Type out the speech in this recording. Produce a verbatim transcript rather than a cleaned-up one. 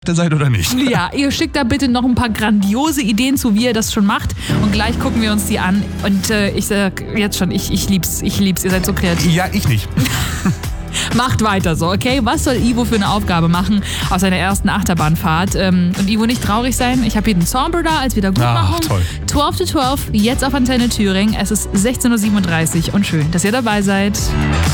seid oder nicht. Ja, ihr schickt da bitte noch ein paar grandiose Ideen zu, wie ihr das schon macht. Und gleich gucken wir uns die an. Und äh, ich sag jetzt schon, ich, ich lieb's, ich lieb's. Ihr seid so kreativ. Ja, ich nicht. Macht weiter so, okay? Was soll Ivo für eine Aufgabe machen aus seiner ersten Achterbahnfahrt? Ähm, und Ivo, nicht traurig sein. Ich habe hier den Somber da als Wiedergutmachung. Ach, toll. zwölf to zwölf, jetzt auf Antenne Thüringen. Es ist sechzehn Uhr siebenunddreißig und schön, dass ihr dabei seid.